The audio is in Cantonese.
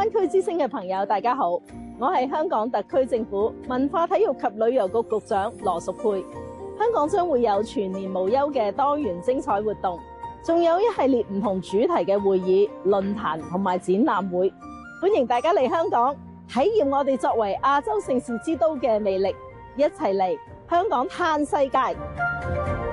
灣區之聲嘅朋友，大家好，我係香港特區政府文化體育及旅遊局局長羅淑佩。香港將會有全年無休嘅多元精彩活動，仲有一系列唔同主題嘅會議、論壇同埋展覽會，歡迎大家嚟香港體驗我哋作為亞洲盛事之都嘅魅力，一齊嚟香港嘆世界。